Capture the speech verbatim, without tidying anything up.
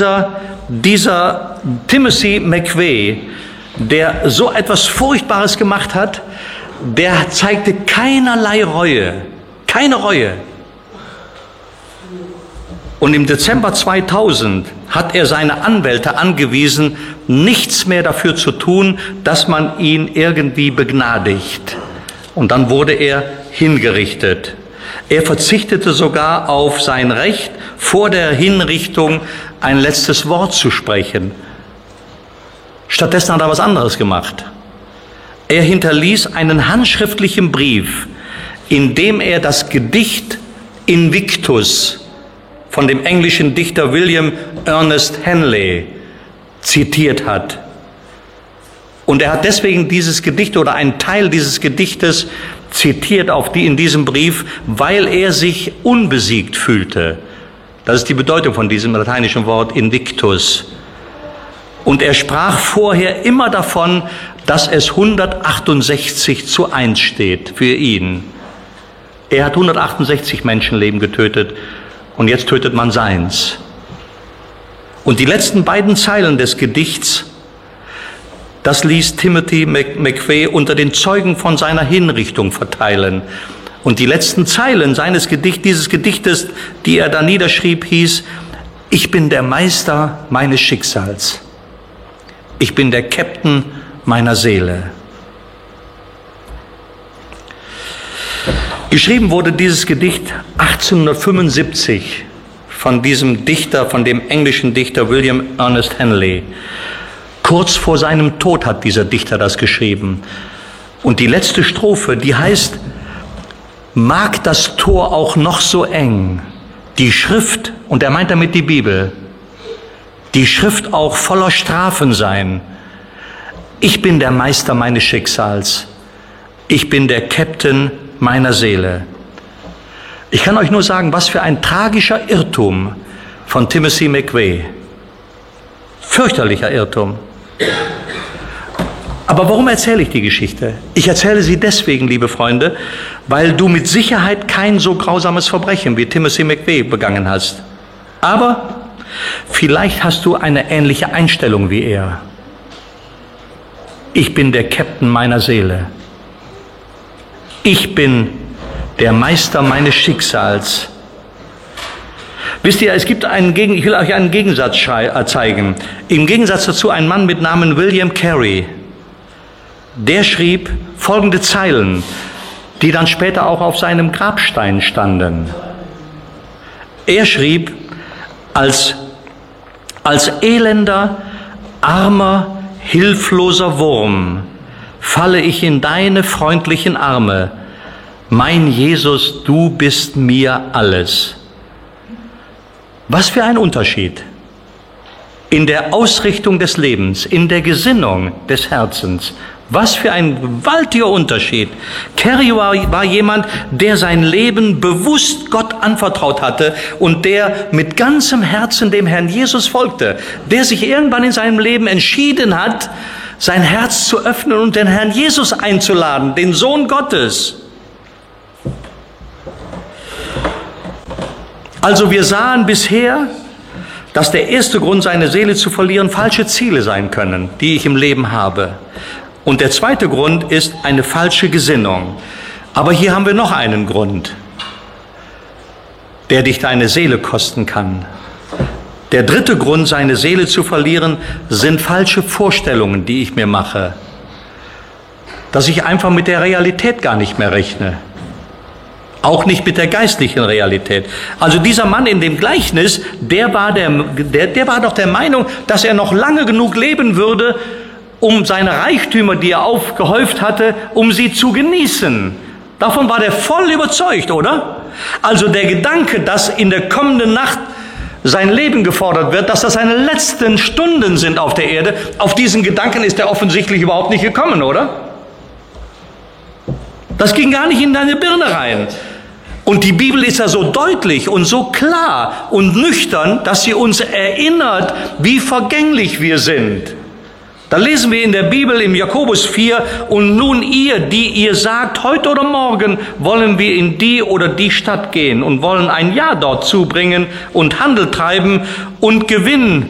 dieser, dieser Timothy McVeigh, der so etwas Furchtbares gemacht hat, der zeigte keinerlei Reue, keine Reue. Und im Dezember zweitausend hat er seine Anwälte angewiesen, nichts mehr dafür zu tun, dass man ihn irgendwie begnadigt. Und dann wurde er hingerichtet. Er verzichtete sogar auf sein Recht, vor der Hinrichtung ein letztes Wort zu sprechen. Stattdessen hat er was anderes gemacht. Er hinterließ einen handschriftlichen Brief, in dem er das Gedicht Invictus von dem englischen Dichter William Ernest Henley zitiert hat. Und er hat deswegen dieses Gedicht oder einen Teil dieses Gedichtes zitiert auf die, in diesem Brief, weil er sich unbesiegt fühlte. Das ist die Bedeutung von diesem lateinischen Wort Invictus. Und er sprach vorher immer davon, dass es hundertachtundsechzig zu eins steht für ihn. Er hat hundertachtundsechzig Menschenleben getötet und jetzt tötet man seins. Und die letzten beiden Zeilen des Gedichts, das ließ Timothy McVeigh unter den Zeugen von seiner Hinrichtung verteilen. Und die letzten Zeilen seines Gedicht, dieses Gedichtes, die er da niederschrieb, hieß: Ich bin der Meister meines Schicksals. Ich bin der Captain meiner Seele. Geschrieben wurde dieses Gedicht achtzehnhundertfünfundsiebzig von diesem Dichter, von dem englischen Dichter William Ernest Henley. Kurz vor seinem Tod hat dieser Dichter das geschrieben. Und die letzte Strophe, die heißt: Mag das Tor auch noch so eng, die Schrift, und er meint damit die Bibel, die Schrift auch voller Strafen sein. Ich bin der Meister meines Schicksals. Ich bin der Captain meiner Seele. Ich kann euch nur sagen, was für ein tragischer Irrtum von Timothy McVeigh. Fürchterlicher Irrtum. Aber warum erzähle ich die Geschichte? Ich erzähle sie deswegen, liebe Freunde, weil du mit Sicherheit kein so grausames Verbrechen wie Timothy McVeigh begangen hast. Aber vielleicht hast du eine ähnliche Einstellung wie er. Ich bin der Captain meiner Seele. Ich bin der Meister meines Schicksals. Wisst ihr, es gibt einen Gegen, ich will euch einen Gegensatz zeigen. Im Gegensatz dazu ein Mann mit Namen William Carey. Der schrieb folgende Zeilen, die dann später auch auf seinem Grabstein standen. Er schrieb: Als, als elender, armer, hilfloser Wurm falle ich in deine freundlichen Arme. Mein Jesus, du bist mir alles. Was für ein Unterschied in der Ausrichtung des Lebens, in der Gesinnung des Herzens. Was für ein gewaltiger Unterschied. Carey war, war jemand, der sein Leben bewusst Gott anvertraut hatte und der mit ganzem Herzen dem Herrn Jesus folgte, der sich irgendwann in seinem Leben entschieden hat, sein Herz zu öffnen und den Herrn Jesus einzuladen, den Sohn Gottes. Also wir sahen bisher, dass der erste Grund, seine Seele zu verlieren, falsche Ziele sein können, die ich im Leben habe. Und der zweite Grund ist eine falsche Gesinnung. Aber hier haben wir noch einen Grund, der dich deine Seele kosten kann. Der dritte Grund, seine Seele zu verlieren, sind falsche Vorstellungen, die ich mir mache. Dass ich einfach mit der Realität gar nicht mehr rechne. Auch nicht mit der geistlichen Realität. Also dieser Mann in dem Gleichnis, der war, der, der, der war doch der Meinung, dass er noch lange genug leben würde, um seine Reichtümer, die er aufgehäuft hatte, um sie zu genießen. Davon war der voll überzeugt, oder? Also der Gedanke, dass in der kommenden Nacht sein Leben gefordert wird, dass das seine letzten Stunden sind auf der Erde, auf diesen Gedanken ist er offensichtlich überhaupt nicht gekommen, oder? Das ging gar nicht in deine Birne rein. Und die Bibel ist ja so deutlich und so klar und nüchtern, dass sie uns erinnert, wie vergänglich wir sind. Da lesen wir in der Bibel im Jakobus vier: Und nun ihr, die ihr sagt, heute oder morgen wollen wir in die oder die Stadt gehen und wollen ein Jahr dort zubringen und Handel treiben und gewinnen